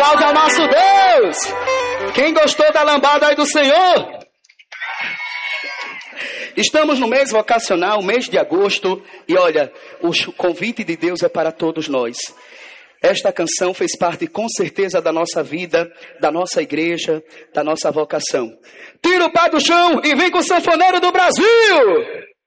aplaude ao nosso Deus. Quem gostou da lambada aí do Senhor? Estamos no mês vocacional, mês de agosto, e olha, o convite de Deus é para todos nós. Esta canção fez parte com certeza da nossa vida, da nossa igreja, da nossa vocação. Tira o pé do chão e vem com o sanfoneiro do Brasil!